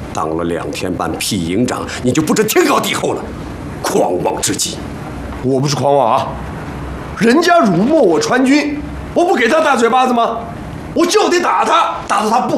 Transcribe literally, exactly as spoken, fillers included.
当了两天半屁营长，你就不知天高地厚了，狂妄之极！ 我不是狂妄啊，人家辱没我川军，我不给他大嘴巴子吗？我就得打他，打到他不